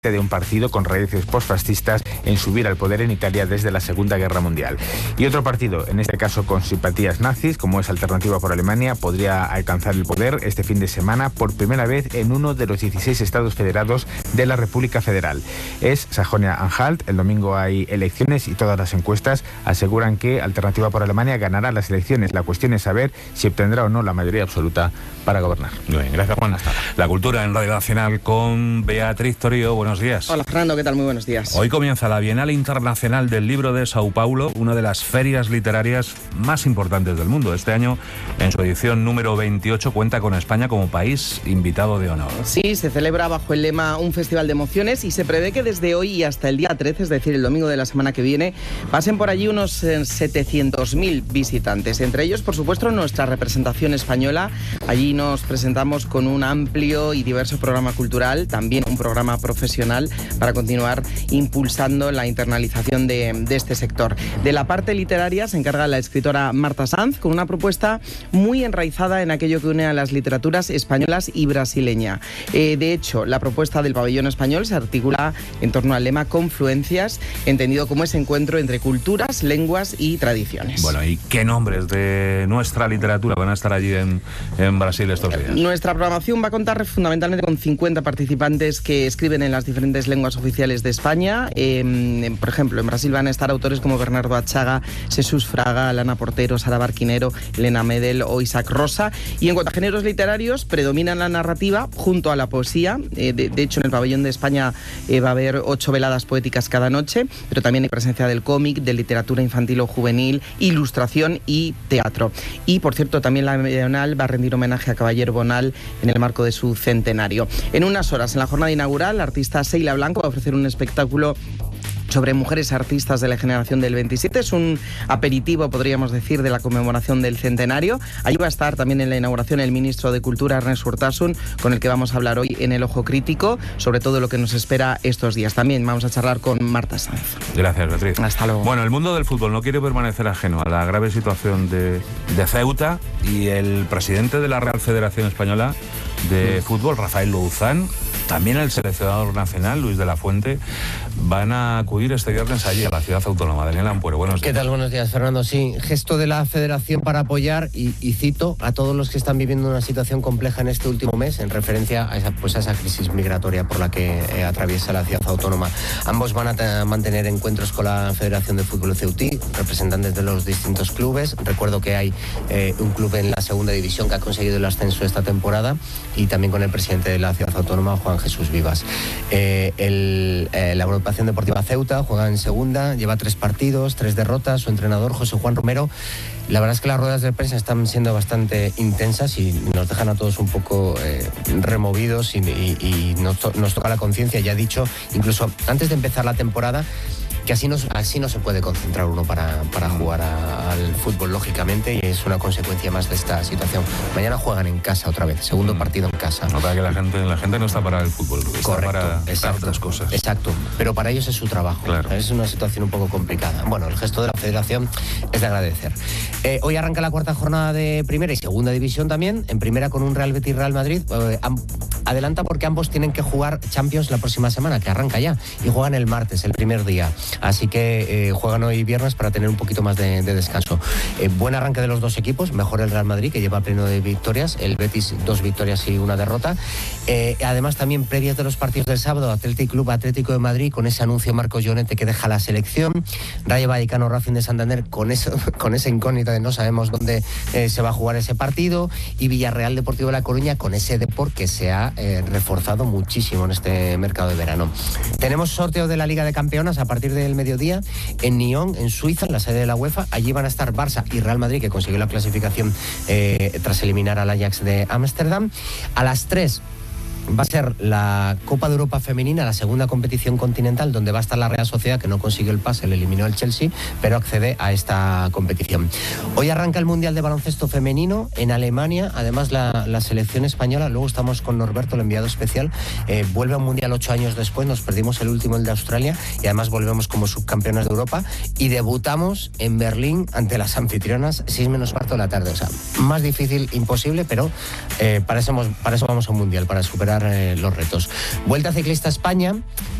de un partido con raíces postfascistas en subir al poder en Italia desde la Segunda Guerra Mundial. Y otro partido, en este caso con simpatías nazis, como es Alternativa por Alemania, podría alcanzar el poder este fin de semana por primera vez en uno de los 16 estados federados de la República Federal. Es Sajonia-Anhalt. El domingo hay elecciones y todas las encuestas aseguran que Alternativa por Alemania ganará las elecciones. La cuestión es saber si obtendrá o no la mayoría absoluta para gobernar. Muy bien, gracias, Juan. Hasta la cultura en Radio Nacional con Beatriz Torío. Buenos días. Hola, Fernando, ¿qué tal? Muy buenos días. Hoy comienza la Bienal Internacional del Libro de Sao Paulo, una de las ferias literarias más importantes del mundo. Este año, en su edición número 28, cuenta con España como país invitado de honor. Sí, se celebra bajo el lema Un Festival de Emociones y se prevé que desde hoy y hasta el día 13, es decir, el domingo de la semana que viene, pasen por allí unos 700.000 visitantes. Entre ellos, por supuesto, nuestra representación española. Allí nos presentamos con un amplio y diverso programa cultural, también un programa profesional para continuar impulsando la internalización de este sector. De la parte literaria se encarga la escritora Marta Sanz con una propuesta muy enraizada en aquello que une a las literaturas españolas y brasileña. De hecho, la propuesta del pabellón español se articula en torno al lema Confluencias, entendido como ese encuentro entre culturas, lenguas y tradiciones. Bueno, ¿y qué nombres de nuestra literatura van a estar allí en Brasil estos días? Nuestra programación va a contar fundamentalmente con 50 participantes que escriben en las diferentes lenguas oficiales de España. Por ejemplo, en Brasil van a estar autores como Bernardo Achaga, Jesús Fraga, Alana Portero, Sara Barquinero, Elena Medel o Isaac Rosa. Y en cuanto a géneros literarios, predominan la narrativa junto a la poesía. De hecho, en el pabellón de España va a haber 8 veladas poéticas cada noche, pero también hay presencia del cómic, de literatura infantil o juvenil, ilustración y teatro. Y, por cierto, también la Bienal va a rendir homenaje a Caballero Bonal en el marco de su centenario. En unas horas, en la jornada inaugural, la artista Seila Blanco va a ofrecer un espectáculo sobre mujeres artistas de la generación del 27. Es un aperitivo, podríamos decir, de la conmemoración del centenario. Ahí va a estar también en la inauguración el ministro de Cultura, Ernest Urtasun, con el que vamos a hablar hoy en El Ojo Crítico, sobre todo lo que nos espera estos días. También vamos a charlar con Marta Sanz. Gracias, Beatriz. Hasta luego. Bueno, el mundo del fútbol no quiere permanecer ajeno a la grave situación de Ceuta, y el presidente de la Real Federación Española de Fútbol, Rafael Louzán, también el seleccionador nacional, Luis de la Fuente, van a acudir este viernes allí a la ciudad autónoma. Daniel Ampuero, buenos días. ¿Qué tal? Buenos días, Fernando. Sí, gesto de la Federación para apoyar, y cito, a todos los que están viviendo una situación compleja en este último mes, en referencia a esa crisis migratoria por la que atraviesa la ciudad autónoma. Ambos van a mantener encuentros con la Federación de Fútbol Ceutí, representantes de los distintos clubes. Recuerdo que hay un club en la segunda división que ha conseguido el ascenso esta temporada, y también con el presidente de la ciudad autónoma, Juan Jesús Vivas. La agrupación deportiva Ceuta juega en segunda, lleva 3 partidos, 3 derrotas. Su entrenador, José Juan Romero, la verdad es que las ruedas de prensa están siendo bastante intensas y nos dejan a todos un poco removidos, y nos toca la conciencia. Ya ha dicho, incluso antes de empezar la temporada, que así no se puede concentrar uno para jugar al fútbol, lógicamente, y es una consecuencia más de esta situación. Mañana juegan en casa otra vez, segundo partido en casa. No, para que la gente no está para el fútbol, está. Correcto, para otras cosas. Exacto, pero para ellos es su trabajo. Claro. Es una situación un poco complicada. Bueno, el gesto de la Federación es de agradecer. Hoy arranca la cuarta jornada de primera y segunda división también. En primera con un Real Betis-Real Madrid. Adelanta porque ambos tienen que jugar Champions la próxima semana, que arranca ya, y juegan el martes, el primer día. Así que juegan hoy viernes para tener un poquito más de descanso. Buen arranque de los dos equipos, mejor el Real Madrid, que lleva pleno de victorias, el Betis 2 victorias y 1 derrota. Además, también previas de los partidos del sábado, Atlético de Madrid, con ese anuncio Marcos Llorente que deja la selección, Rayo Vallecano, Racing de Santander, con esa incógnita de no sabemos dónde se va a jugar ese partido, y Villarreal Deportivo de La Coruña, con ese deporte que se ha reforzado muchísimo en este mercado de verano. Tenemos sorteo de la Liga de Campeonas a partir del mediodía en Nyon, en Suiza, en la sede de la UEFA. Allí van a estar Barça y Real Madrid, que consiguió la clasificación tras eliminar al Ajax de Ámsterdam. A las 3 va a ser la Copa de Europa Femenina, la segunda competición continental, donde va a estar la Real Sociedad, que no consiguió el pase, le eliminó el Chelsea, pero accede a esta competición. Hoy arranca el Mundial de Baloncesto Femenino en Alemania, además la selección española. Luego estamos con Norberto, el enviado especial, vuelve a un Mundial 8 años después, nos perdimos el último, el de Australia, y además volvemos como subcampeonas de Europa, y debutamos en Berlín ante las anfitrionas, 6 menos cuarto de la tarde. O sea, más difícil imposible, pero para eso vamos a un Mundial, para superar superar los retos. Vuelta Ciclista España,